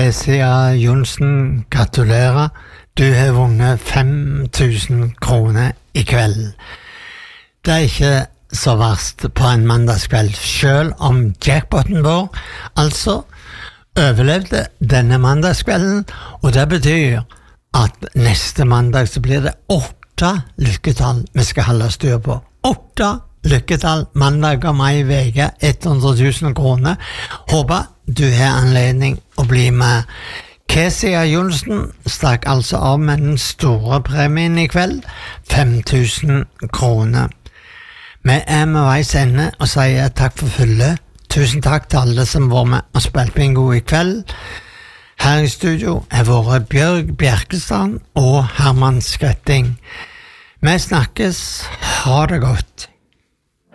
Kesia Jonsen, gratulerer. Du har vunnet 5.000 kroner i kveld. Det er ikke så verst på en mandagskveld, selv om jackpoten vår altså overlevde denne mandagskvelden, og det betyr at neste mandag så blir det 8 lykketall vi skal holde styr på. 8 lykketall, mandag om ei veke, 100.000 kroner. Håper du har anledning å bli med. Kesia Jonsen stakk altså av med den store premien i kveld, 5.000 kroner. Vi er med veis ende og sier takk for følge. Tusen takk til alle som var med og spilte bingo i kveld. Her i studio har vært Bjørg Bjerkestrand og Herman Skretting. Vi snakkes, ha det godt.